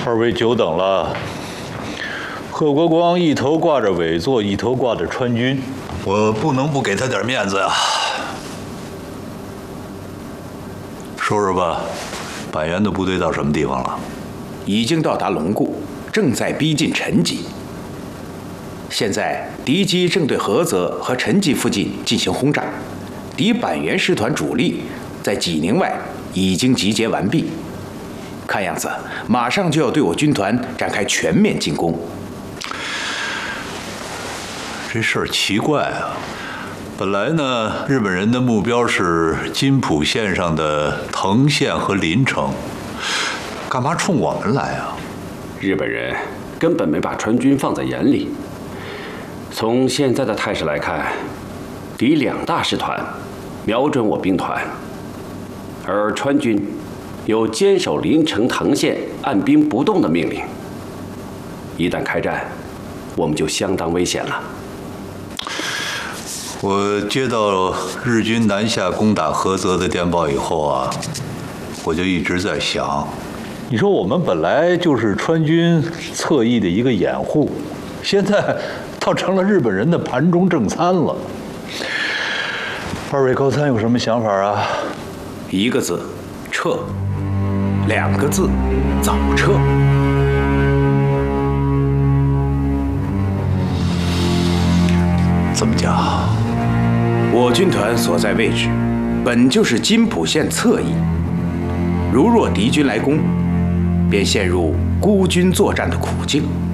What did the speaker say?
二位久等了。贺国光一头挂着伪作，一头挂着川军，我不能不给他点面子呀。说说吧，板垣的部队到什么地方了？ 已经到达龙固，正在逼近陈集。现在敌机正对菏泽和陈集附近进行轰炸，敌板垣师团主力在济宁外已经集结完毕，看样子马上就要对我军团展开全面进攻。 这事儿奇怪啊！本来呢，日本人的目标是津浦线上的藤县和临城，干嘛冲我们来啊？ 日本人根本没把川军放在眼里。从现在的态势来看，敌2大师团瞄准我兵团，而川军有坚守临城藤县按兵不动的命令。一旦开战，我们就相当危险了。 我接到日军南下攻打菏泽的电报以后啊，我就一直在想，你说我们本来就是川军侧翼的一个掩护，现在倒成了日本人的盘中正餐了。二位高参有什么想法啊 ？1个字，撤；2个字，早撤。 怎么讲？ 我军团所在位置本就是津浦线侧翼，如若敌军来攻，便陷入孤军作战的苦境。